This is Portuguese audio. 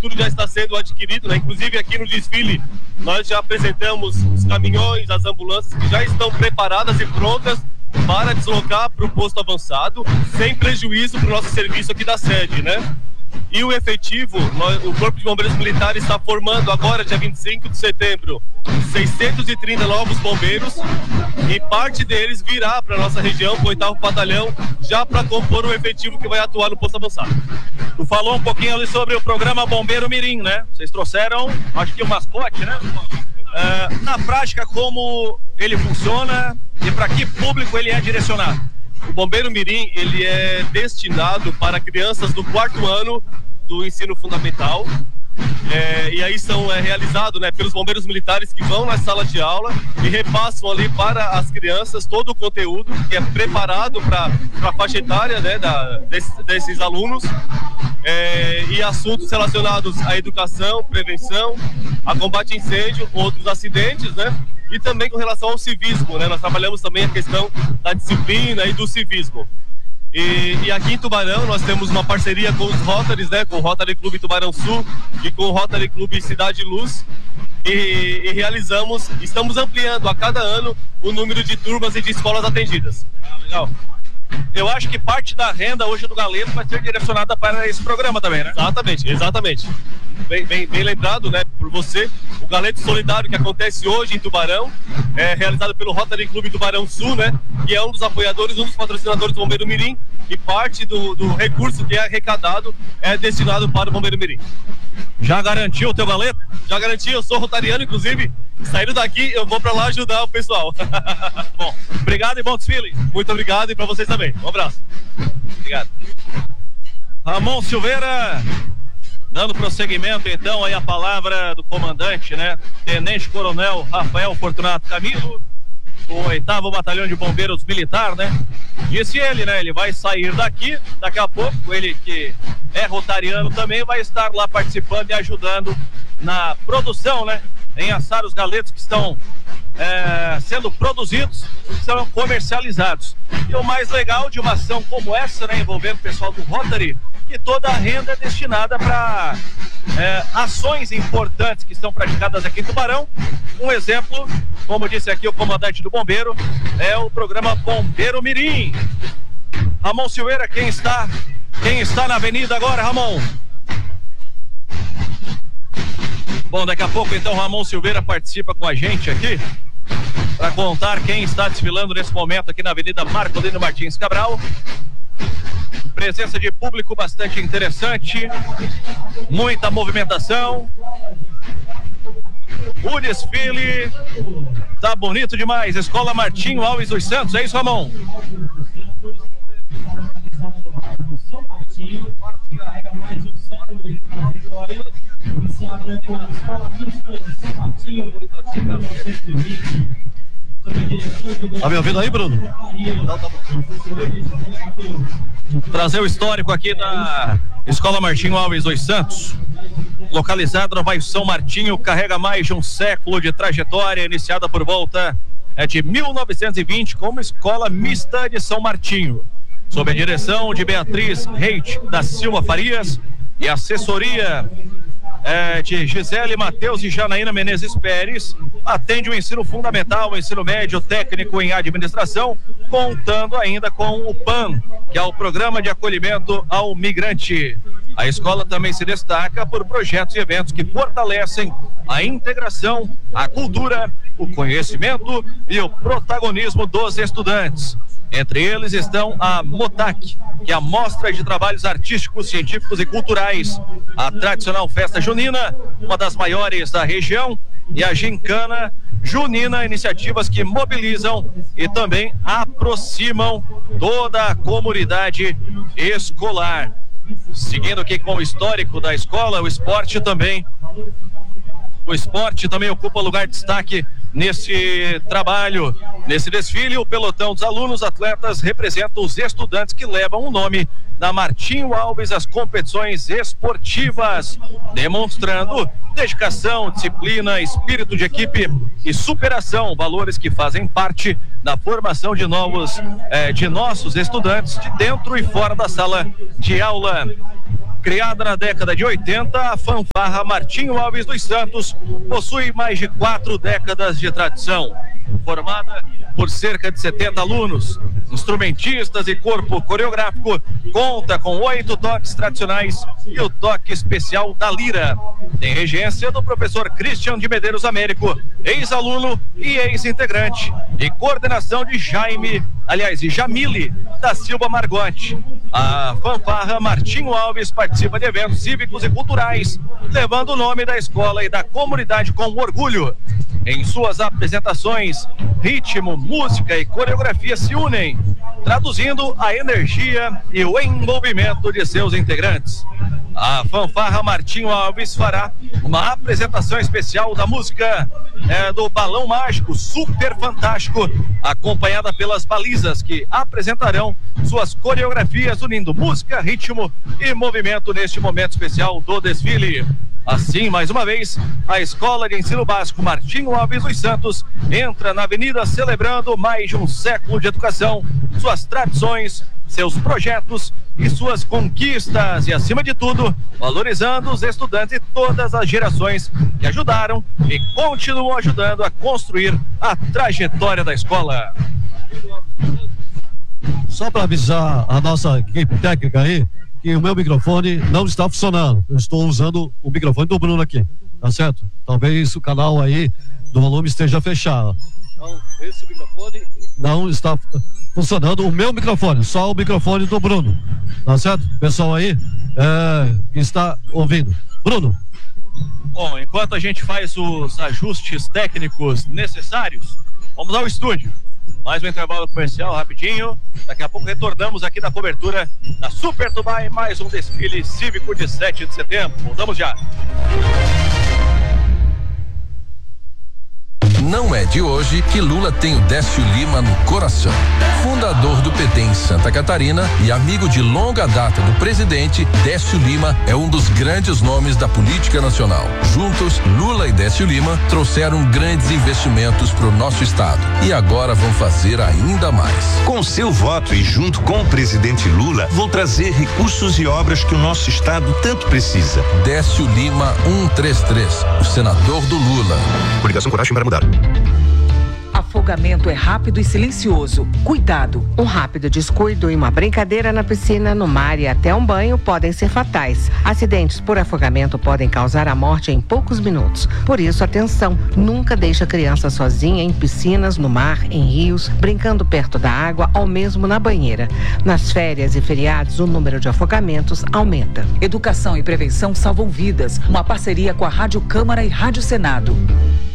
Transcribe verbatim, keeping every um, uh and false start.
tudo já está sendo adquirido, né? Inclusive aqui no desfile nós já apresentamos os caminhões, as ambulâncias que já estão preparadas e prontas para deslocar para o posto avançado, sem prejuízo para o nosso serviço aqui da sede, né? E o efetivo, nós, o Corpo de Bombeiros Militares está formando agora, dia vinte e cinco de setembro, seiscentos e trinta novos bombeiros, e parte deles virá para a nossa região, para o oitavo Batalhão, já para compor o efetivo que vai atuar no posto avançado. Tu falou um pouquinho ali sobre o programa Bombeiro Mirim, né? Vocês trouxeram, acho que o mascote, né? É, na prática, como ele funciona e para que público ele é direcionado? O Bombeiro Mirim, ele é destinado para crianças do quarto ano do ensino fundamental. É, e aí são é, realizados, né, pelos bombeiros militares que vão na sala de aula e repassam ali para as crianças todo o conteúdo que é preparado para a faixa etária, né, da, desse, desses alunos, é, e assuntos relacionados à educação, prevenção, a combate a incêndio, outros acidentes, né, e também com relação ao civismo, né, nós trabalhamos também a questão da disciplina e do civismo. E, e aqui em Tubarão nós temos uma parceria com os Rotaries, né, com o Rotary Clube Tubarão Sul e com o Rotary Clube Cidade Luz, e, e realizamos, estamos ampliando a cada ano o número de turmas e de escolas atendidas. Ah, legal. Eu acho que parte da renda hoje do Galeto vai ser direcionada para esse programa também, né? Exatamente, exatamente. Bem, bem, bem lembrado, né, por você, o Galeto Solidário que acontece hoje em Tubarão, é realizado pelo Rotary Clube Tubarão Sul, né, que é um dos apoiadores, um dos patrocinadores do Bombeiro Mirim, e parte do, do recurso que é arrecadado é destinado para o Bombeiro Mirim. Já garantiu o teu Galeto? Já garanti, eu sou rotariano, inclusive, saindo daqui eu vou para lá ajudar o pessoal. Bom, obrigado e bom desfile. Muito obrigado e para vocês também. Um abraço. Obrigado. Ramon Silveira, dando prosseguimento então aí a palavra do comandante, né? Tenente Coronel Rafael Fortunato Camilo, do oitavo Batalhão de Bombeiros Militar, né? Disse ele, né? Ele vai sair daqui, daqui a pouco, ele que é rotariano também vai estar lá participando e ajudando na produção, né? Em assar os galetos que estão é, sendo produzidos e que serão comercializados. E o mais legal de uma ação como essa, né? Envolvendo o pessoal do Rotary, que toda a renda é destinada para é, ações importantes que são praticadas aqui em Tubarão. Um exemplo, como disse aqui o comandante do bombeiro, é o programa Bombeiro Mirim. Ramon Silveira, quem está, quem está na avenida agora, Ramon? Bom, daqui a pouco então Ramon Silveira participa com a gente aqui para contar quem está desfilando nesse momento aqui na Avenida Marcolino Martins Cabral. Presença de público bastante interessante, muita movimentação. O desfile tá bonito demais. Escola Martinho Alves dos Santos, é isso, Ramon? Tá me ouvindo aí, Bruno? Não, tá bom. Trazer o histórico aqui da Escola Martinho Alves dos Santos, localizada no bairro São Martinho, carrega mais de um século de trajetória, iniciada por volta é, de mil novecentos e vinte como Escola Mista de São Martinho, sob a direção de Beatriz Reit da Silva Farias e assessoria É, de Gisele Matheus e Janaína Menezes Pérez. Atende o ensino fundamental, o ensino médio, técnico em administração, contando ainda com o P A M, que é o Programa de Acolhimento ao Migrante. A escola também se destaca por projetos e eventos que fortalecem a integração, a cultura, o conhecimento e o protagonismo dos estudantes. Entre eles estão a MOTAC, que é a Mostra de Trabalhos Artísticos, Científicos e Culturais, a tradicional festa junina, uma das maiores da região, e a Gincana Junina, iniciativas que mobilizam e também aproximam toda a comunidade escolar. Seguindo aqui com o histórico da escola, o esporte também, o esporte também ocupa lugar de destaque nesse trabalho, nesse desfile. O pelotão dos alunos atletas representa os estudantes que levam o nome da Martinho Alves às competições esportivas, demonstrando dedicação, disciplina, espírito de equipe e superação, valores que fazem parte da formação de novos, eh, de nossos estudantes de dentro e fora da sala de aula. Criada na década de oitenta, a fanfarra Martinho Alves dos Santos possui mais de quatro décadas de tradição. Formada por cerca de setenta alunos, instrumentistas e corpo coreográfico, conta com oito toques tradicionais e o toque especial da lira. Tem regência do professor Christian de Medeiros Américo, ex-aluno e ex-integrante, e coordenação de Jaime, aliás, de Jamile da Silva Margotti. A fanfarra Martinho Alves participa de eventos cívicos e culturais, levando o nome da escola e da comunidade com orgulho. Em suas apresentações, ritmo, música e coreografia se unem, traduzindo a energia e o envolvimento de seus integrantes. A fanfarra Martinho Alves fará uma apresentação especial da música é, do Balão Mágico Super Fantástico, acompanhada pelas balizas que apresentarão suas coreografias unindo música, ritmo e movimento neste momento especial do desfile. Assim, mais uma vez, a Escola de Ensino Básico Martinho Alves dos Santos entra na avenida celebrando mais de um século de educação, suas tradições, seus projetos e suas conquistas e, acima de tudo, valorizando os estudantes e todas as gerações que ajudaram e continuam ajudando a construir a trajetória da escola. Só para avisar a nossa equipe técnica aí, que o meu microfone não está funcionando. Eu estou usando o microfone do Bruno aqui, tá certo? Talvez o canal aí do volume esteja fechado. Então, esse microfone não está funcionando, o meu microfone, só o microfone do Bruno, tá certo? Pessoal aí é, que está ouvindo. Bruno. Bom, enquanto a gente faz os ajustes técnicos necessários, vamos ao estúdio. Mais um intervalo comercial rapidinho. Daqui a pouco retornamos aqui da cobertura da Super Dubai, mais um desfile cívico de sete de setembro. Voltamos já. Não é de hoje que Lula tem o Décio Lima no coração. Fundador do P T em Santa Catarina e amigo de longa data do presidente, Décio Lima é um dos grandes nomes da política nacional. Juntos, Lula e Décio Lima trouxeram grandes investimentos para o nosso estado e agora vão fazer ainda mais. Com seu voto e junto com o presidente Lula, vou trazer recursos e obras que o nosso estado tanto precisa. Décio Lima cento e trinta e três, o senador do Lula. Coligação Coragem para Mudar. Afogamento é rápido e silencioso. Cuidado! Um rápido descuido e uma brincadeira na piscina, no mar e até um banho podem ser fatais. Acidentes por afogamento podem causar a morte em poucos minutos. Por isso, atenção! Nunca deixe a criança sozinha em piscinas, no mar, em rios, brincando perto da água ou mesmo na banheira. Nas férias e feriados, o número de afogamentos aumenta. Educação e prevenção salvam vidas. Uma parceria com a Rádio Câmara e Rádio Senado.